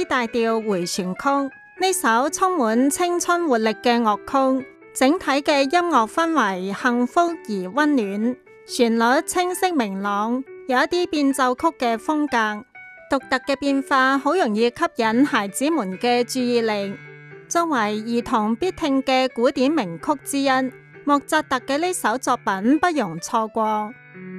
，C 大調迴旋曲，呢首充滿青春活力嘅樂曲，整體嘅音樂氛圍幸福而溫暖，旋律清晰明朗，有一啲變奏曲嘅風格，獨特嘅變化好容易吸引孩子們嘅注意力。作為兒童必聽嘅古典名曲之一，莫扎特嘅呢首作品不容錯過。